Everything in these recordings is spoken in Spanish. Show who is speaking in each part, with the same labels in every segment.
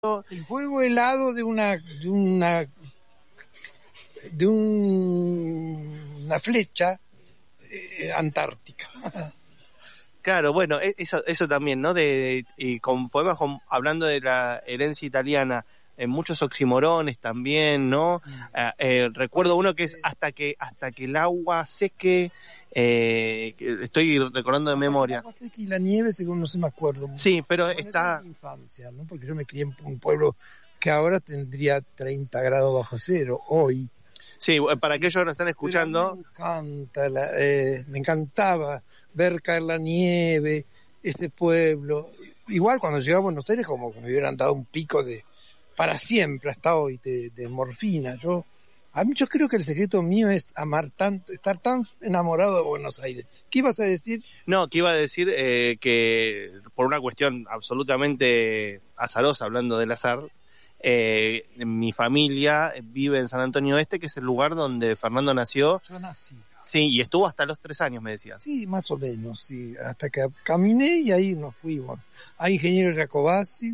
Speaker 1: El fuego helado de una flecha antártica.
Speaker 2: Claro, bueno, eso también, ¿no? Y con poemas hablando de la herencia italiana, muchos oximorones también, ¿no? Recuerdo uno que es hasta que el agua seque, que estoy recordando de memoria.
Speaker 1: El agua seque y la nieve, según no se me acuerdo.
Speaker 2: Sí, pero
Speaker 1: bueno,
Speaker 2: está...
Speaker 1: Es mi infancia, ¿no? Porque yo me crié en un pueblo que ahora tendría 30 grados bajo cero, hoy.
Speaker 2: Sí, para aquellos que nos están escuchando...
Speaker 1: Me encantaba ver caer la nieve, ese pueblo. Igual cuando llegué a Buenos Aires como que me hubieran dado un pico para siempre hasta hoy de morfina. Yo creo que el secreto mío es estar tan enamorado de Buenos Aires. ¿Qué ibas a decir?
Speaker 2: No, que iba a decir que por una cuestión absolutamente azarosa, hablando del azar, mi familia vive en San Antonio Este, que es el lugar donde Fernando nació.
Speaker 1: Yo nací.
Speaker 2: Sí, y estuvo hasta los 3 años, me decías.
Speaker 1: Sí, más o menos, sí. Hasta que caminé y ahí nos fuimos. Hay Ingeniero Jacobazzi,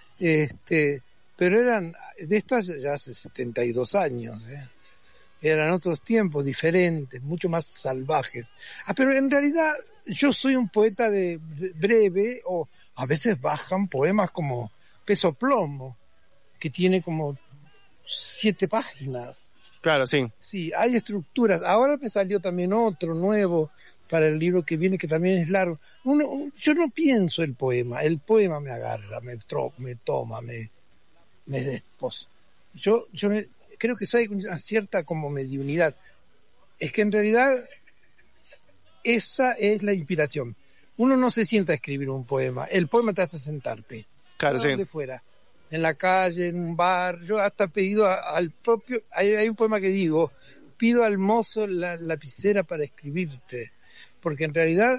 Speaker 1: pero eran, de esto ya hace 72 años, eran otros tiempos diferentes, mucho más salvajes. Pero en realidad yo soy un poeta de breve, o a veces bajan poemas como Peso Plomo, que tiene como 7 páginas.
Speaker 2: Claro, sí.
Speaker 1: Sí, hay estructuras. Ahora me salió también otro nuevo para el libro que viene, que también es largo. Yo no pienso el poema me agarra, me toma, me desposa. Yo creo que soy una cierta como mediunidad. Es que en realidad esa es la inspiración. Uno no se sienta a escribir un poema, el poema te hace sentarte.
Speaker 2: Claro, sí.
Speaker 1: Donde fuera. En la calle, en un bar, yo hasta he pedido al propio, hay un poema que digo, pido al mozo la lapicera para escribirte, porque en realidad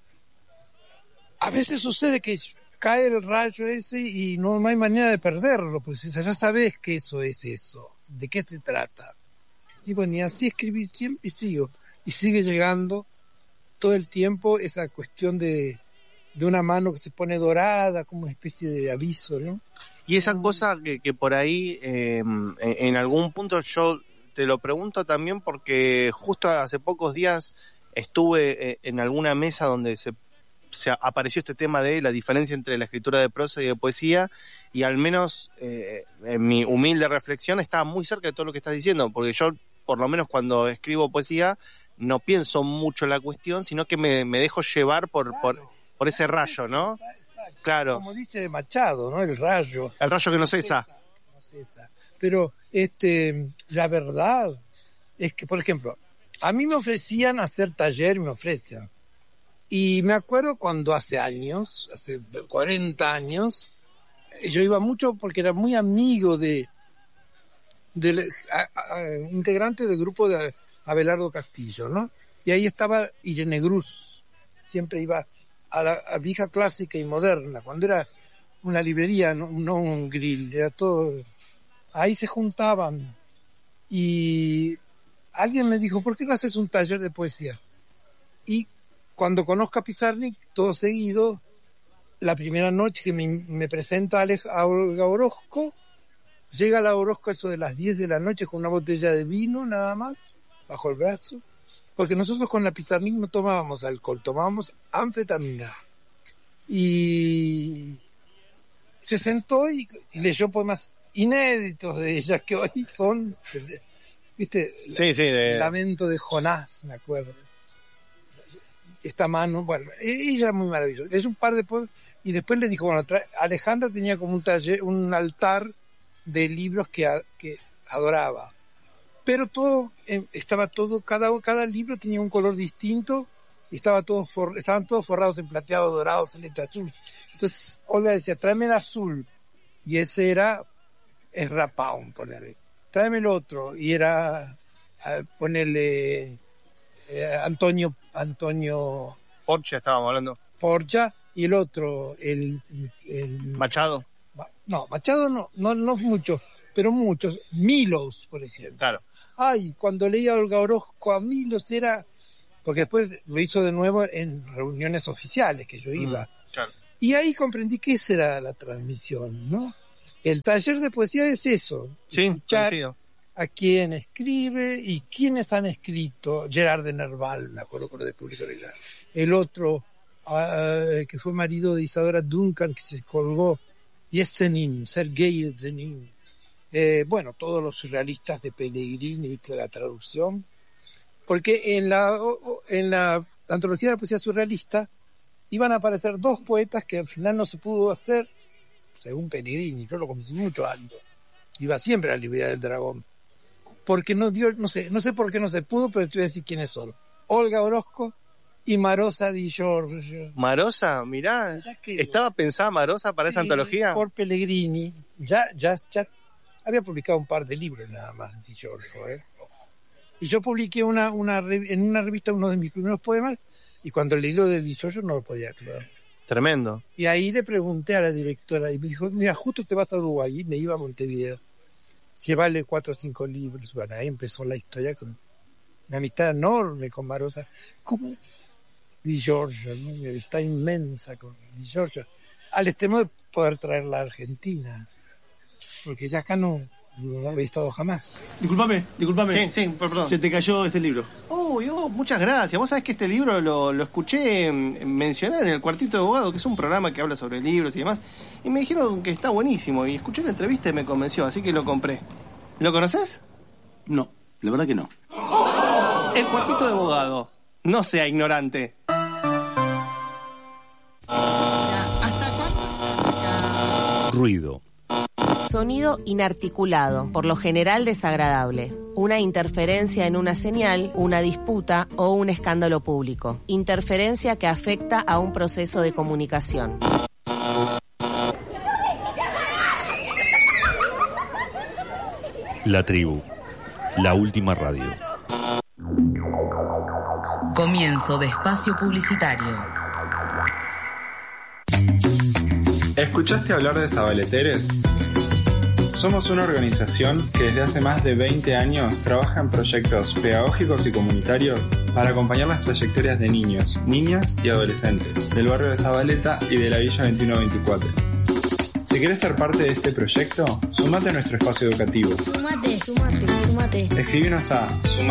Speaker 1: a veces sucede que cae el rayo ese y no hay manera de perderlo, pues ya sabes que eso es eso, de qué se trata. Y bueno, y así escribí siempre y sigue llegando todo el tiempo esa cuestión de una mano que se pone dorada, como una especie de aviso, ¿no?
Speaker 2: Y esa cosa que por ahí, en algún punto yo te lo pregunto también porque justo hace pocos días estuve en alguna mesa donde se apareció este tema de la diferencia entre la escritura de prosa y de poesía, y al menos en mi humilde reflexión estaba muy cerca de todo lo que estás diciendo, porque yo, por lo menos cuando escribo poesía, no pienso mucho en la cuestión, sino que me dejo llevar por ese rayo, ¿no? Claro.
Speaker 1: Como dice Machado, ¿no? El rayo.
Speaker 2: El rayo que no cesa.
Speaker 1: No cesa. Pero la verdad es que, por ejemplo, a mí me ofrecían hacer taller, me ofrecen. Y me acuerdo cuando hace 40 años, yo iba mucho porque era muy amigo del integrante del grupo de Abelardo Castillo, ¿no? Y ahí estaba Irene Gruz. Siempre iba a vieja clásica y moderna, cuando era una librería, no un grill, era todo. Ahí se juntaban y alguien me dijo, ¿por qué no haces un taller de poesía? Y cuando conozco a Pizarnik, todo seguido, la primera noche que me presenta a Olga Orozco, llega la Orozco eso de las 10 de la noche con una botella de vino nada más, bajo el brazo. Porque nosotros con la Pizarnik no tomábamos alcohol, tomábamos anfetamina. Y se sentó y leyó poemas inéditos de ella, que hoy son, ¿viste?
Speaker 2: Sí,
Speaker 1: Lamento de Jonás, me acuerdo. Esta mano, bueno, ella es muy maravillosa. Es un par de poemas. Y después le dijo, bueno, Alejandra tenía como un taller, un altar de libros que adoraba. Pero estaba todo, cada libro tenía un color distinto y estaban todos forrados en plateado, dorado, celeste, azul. Entonces Olga decía, tráeme el azul, y ese era Ezra Pound, ponerle. Tráeme el otro, y era ponerle Antonio
Speaker 2: Porcha, estábamos hablando.
Speaker 1: Porcha, y el otro, el
Speaker 2: Machado.
Speaker 1: No, Machado no mucho, pero muchos. Milos, por ejemplo.
Speaker 2: Claro.
Speaker 1: Ay, cuando leía a Olga Orozco a Milos era... Porque después lo hizo de nuevo en reuniones oficiales que yo iba.
Speaker 2: Claro.
Speaker 1: Y ahí comprendí que esa era la transmisión, ¿no? El taller de poesía es eso.
Speaker 2: Sí,
Speaker 1: escuchar
Speaker 2: coincido.
Speaker 1: a quién escribe y quiénes han escrito. Gerard de Nerval, me acuerdo con lo de Público Legal. El otro, que fue marido de Isadora Duncan, que se colgó, Yesenin, Sergei Yesenin. Bueno, todos los surrealistas de Pellegrini, la traducción. Porque en la antología de la poesía surrealista iban a aparecer 2 poetas que al final no se pudo hacer, según Pellegrini. Yo lo conocí mucho antes. Iba siempre a la librería del Dragón. Porque no sé por qué no se pudo, pero te voy a decir quiénes son. Olga Orozco y Marosa Di Giorgio.
Speaker 2: Marosa, mirá,
Speaker 1: que
Speaker 2: ¿estaba pensada Marosa para esa antología?
Speaker 1: Por Pellegrini. Ya había publicado un par de libros nada más, Di Giorgio, Y yo publiqué en una revista uno de mis primeros poemas, y cuando leí lo de Di Giorgio no lo podía creer.
Speaker 2: Tremendo.
Speaker 1: Y ahí le pregunté a la directora, y me dijo, mira, justo te vas a Uruguay, y me iba a Montevideo. Llevarle 4 o 5 libros. Bueno, ahí empezó la historia con una amistad enorme con Marosa. ¿Cómo? Di Giorgio, ¿no? Una amistad inmensa con Di Giorgio. Al extremo de poder traerla a Argentina. Porque ya acá no había estado jamás.
Speaker 3: Discúlpame.
Speaker 2: Sí, perdón.
Speaker 3: Se te cayó este libro.
Speaker 2: Muchas gracias. Vos sabés que este libro lo escuché mencionar en el Cuartito de Abogado, que es un programa que habla sobre libros y demás, y me dijeron que está buenísimo, y escuché la entrevista y me convenció, así que lo compré. ¿Lo conoces?
Speaker 3: No, la verdad que no.
Speaker 2: El Cuartito de Abogado. No sea ignorante.
Speaker 4: Ruido.
Speaker 5: Sonido inarticulado, por lo general desagradable. Una interferencia en una señal, una disputa o un escándalo público. Interferencia que afecta a un proceso de comunicación.
Speaker 4: La Tribu. La última radio.
Speaker 6: Comienzo de espacio publicitario.
Speaker 7: ¿Escuchaste hablar de Sabaleteres? Somos una organización que desde hace más de 20 años trabaja en proyectos pedagógicos y comunitarios para acompañar las trayectorias de niños, niñas y adolescentes del barrio de Zabaleta y de la Villa 2124. Si querés ser parte de este proyecto, sumate a nuestro espacio educativo.
Speaker 8: Sumate.
Speaker 7: Escribinos a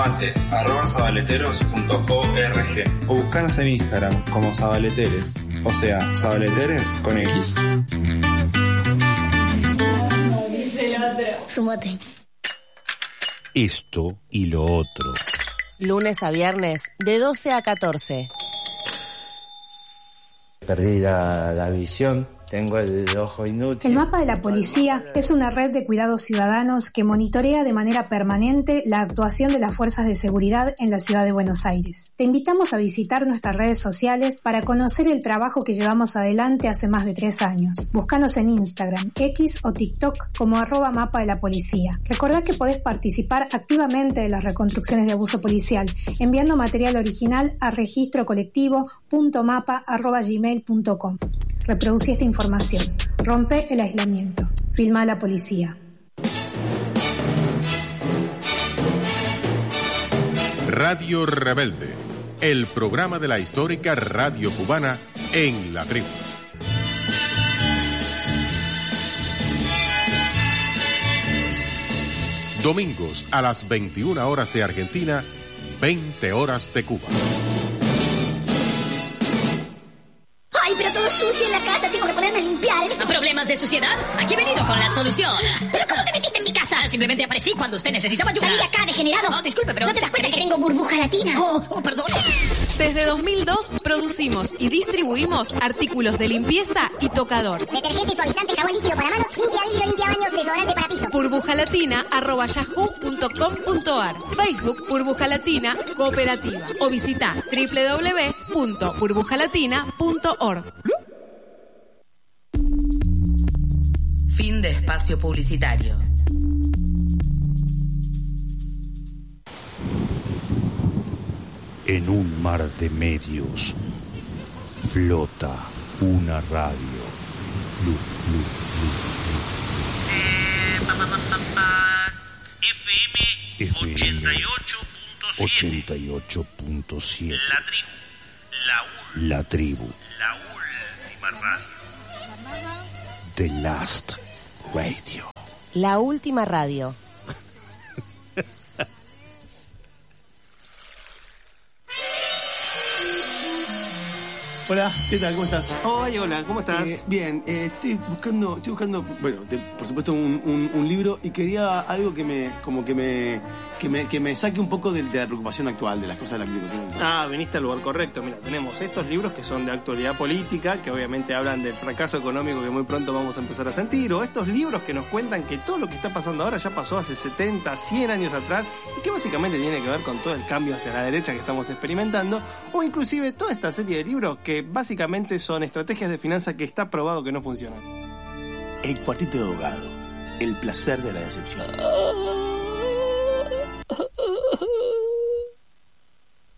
Speaker 7: sumate@zabaleteros.org o buscanos en Instagram como Zabaleteres, o sea, Zabaleteres con X.
Speaker 8: Sumate.
Speaker 4: Esto y lo otro.
Speaker 5: Lunes a viernes, de 12 a 14.
Speaker 9: Perdí la visión. Tengo el ojo inútil.
Speaker 10: El Mapa de la Policía es una red de cuidados ciudadanos que monitorea de manera permanente la actuación de las fuerzas de seguridad en la ciudad de Buenos Aires. Te invitamos a visitar nuestras redes sociales para conocer el trabajo que llevamos adelante hace más de 3 años. Búscanos en Instagram, X o TikTok como @Mapa de la Policía. Recordá que podés participar activamente de las reconstrucciones de abuso policial enviando material original a registrocolectivo.mapa@gmail.com. Reproducí esta información. Rompe el aislamiento. Filma a la policía.
Speaker 11: Radio Rebelde, el programa de la histórica radio cubana en La Tribu. Domingos a las 21 horas de Argentina, 20 horas de Cuba.
Speaker 8: ¡Ay, pero todo sucio en la casa! Tengo que ponerme a limpiar.
Speaker 12: ¿Problemas de suciedad? Aquí he venido con la solución.
Speaker 8: ¿Pero cómo te metiste en mi casa?
Speaker 12: Simplemente aparecí cuando usted necesitaba ayuda.
Speaker 8: ¡Salí de acá, degenerado!
Speaker 12: No, disculpe, pero...
Speaker 8: ¿No te das cuenta que tengo burbuja latina?
Speaker 12: Perdón.
Speaker 13: Desde 2002 producimos y distribuimos artículos de limpieza y tocador.
Speaker 8: Detergente, suavizante, jabón líquido para manos, limpia vidrio, limpia baños, desodorante para piso.
Speaker 13: burbujalatina@yahoo.com.ar. Facebook Burbuja Latina Cooperativa. O visita www.burbujalatina.org.
Speaker 6: Fin de espacio publicitario.
Speaker 4: En un mar de medios flota una radio. FM 88.7. La tribu.
Speaker 14: La última radio.
Speaker 4: The Last Radio.
Speaker 5: La última radio.
Speaker 3: Hola, ¿qué tal? ¿Cómo estás?
Speaker 2: Oye, hola, ¿cómo estás?
Speaker 3: Bien, estoy buscando, bueno, por supuesto un libro y quería algo que me saque un poco de la preocupación actual, de las cosas de la preocupación actual.
Speaker 14: Viniste al lugar correcto. Mira, tenemos estos libros que son de actualidad política, que obviamente hablan del fracaso económico que muy pronto vamos a empezar a sentir, o estos libros que nos cuentan que todo lo que está pasando ahora ya pasó hace 70, 100 años atrás y que básicamente tiene que ver con todo el cambio hacia la derecha que estamos experimentando, o inclusive toda esta serie de libros que básicamente son estrategias de finanzas que está probado que no funcionan.
Speaker 3: El Cuartito de Abogado, el placer de la decepción.